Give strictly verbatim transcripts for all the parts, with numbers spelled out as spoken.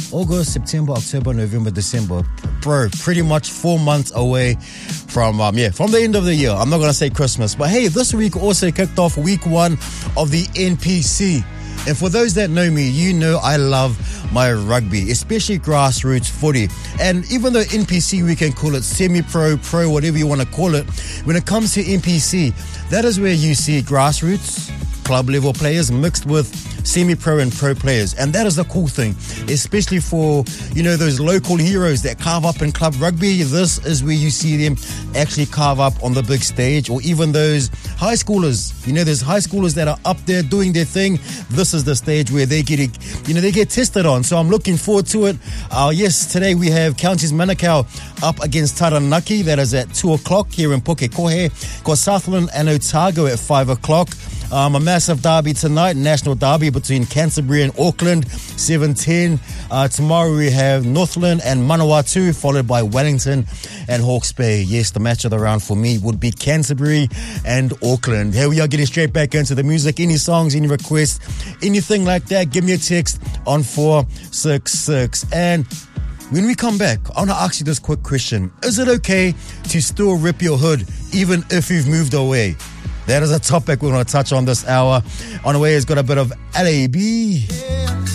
August, September, October, November, December. Bro, pretty much four months away from, um, yeah, from the end of the year. I'm not going to say Christmas. But hey, this week also kicked off week one of the N P C. And for those that know me, you know I love my rugby, especially grassroots footy. And even though N P C, we can call it semi-pro, pro, whatever you want to call it, when it comes to N P C, that is where you see grassroots, club level players mixed with semi-pro and pro players. And that is the cool thing, especially for, you know, those local heroes that carve up in club rugby. This is where you see them actually carve up on the big stage. Or even those high schoolers, you know, there's high schoolers that are up there doing their thing. This is the stage where they get, you know, they get tested on. So I'm looking forward to it. Uh, yes, today we have Counties Manukau up against Taranaki. That is at two o'clock here in Pukekohe. Got Southland and Otago at five o'clock. Um, a massive derby tonight, national derby between Canterbury and Auckland, seven ten. Uh, tomorrow we have Northland and Manawatu, followed by Wellington and Hawke's Bay. Yes, the match of the round for me would be Canterbury and Auckland. Here we are, getting straight back into the music. Any songs, any requests, anything like that, give me a text on four six six. And when we come back, I want to ask you this quick question. Is it okay to still rip your hood even if you've moved away? That is a topic we're going to touch on this hour. On the way, it's got a bit of L A B.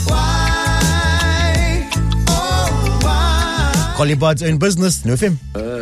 Why? Oh, why? Collie Bud's own business, no F M. Uh.